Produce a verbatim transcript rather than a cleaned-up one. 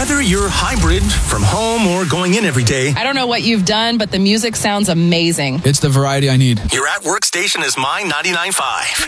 Whether you're hybrid, from home, or going in every day, I don't know what you've done, but the music sounds amazing. It's the variety I need. your at-work station is My ninety-nine point five.